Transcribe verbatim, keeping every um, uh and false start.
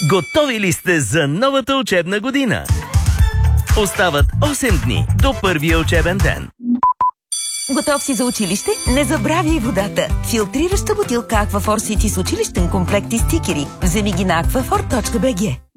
Готови ли сте за новата учебна година? Остават осем дни до първия учебен ден. Готов си за училище? Не забравяй водата! Филтрираща бутилка Аквафор Сити с училищен комплект и стикери. Вземи ги на аквафор точка би джи.